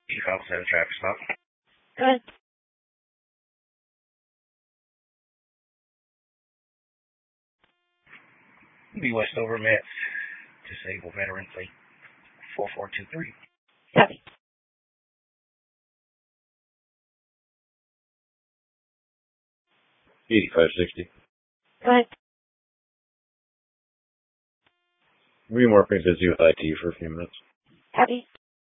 Chief outside of traffic stop. Good. Be Westover, Met. Disabled veteran plate 4423. Copy. $85.60. Go ahead. Remorphing busy with IT for a few minutes. Copy.